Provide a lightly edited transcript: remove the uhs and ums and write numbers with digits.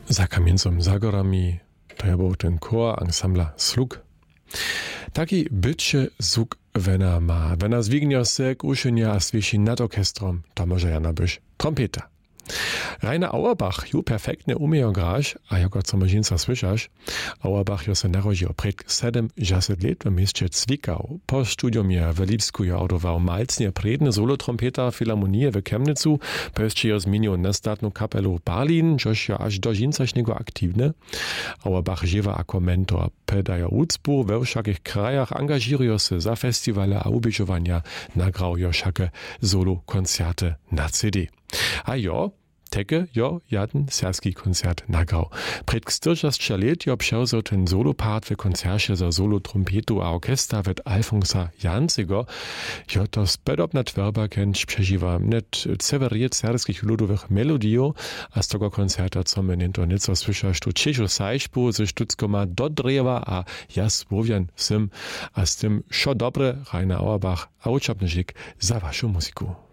za kamieńcom Zagorami, to ja był ten chor ansambla Slug. Taki bycie zuk wena ma. Wena zwignie se k uszynia a swieši nad orkestrom, to może ja nabyś trompeta. Rainer Auerbach ju perfektnie umieją grać, a jako co możinca słyszasz, Auerbach jo se narodził przed 70 lat w mieście Zwickau. Po studium je w Lipsku jo autował malcnie predny solotrompeta Filharmonie w Chemnitzu, po jeszcze jo zmienił nastatną kapelu Berlin, což jo aż do żincaśnego aktywne. Auerbach żywa jako mentor pedaja ucpu, we wszakich krajach angażirują se za festiwale a ubieżowania, nagrał jo wszakie solo koncerty na CD. A jo, teke jo jeden serski koncert nagrał. Przed 40 lat jo przewzał ten solopart w koncercie za solo trompetu a orkestra od Alfonsa Jancego. Jo to spodobna twerba kęć przeżywa net ceveriet serskich ludowych melodiów, a z tego koncerta, co my nento nieco słyszasz, tu Czesio Sajszpu ze Sztuckoma dodrewa, a ja słowian sim, a z tym szo dobre Rainer Auerbach, a uczapny za waszą muzyku.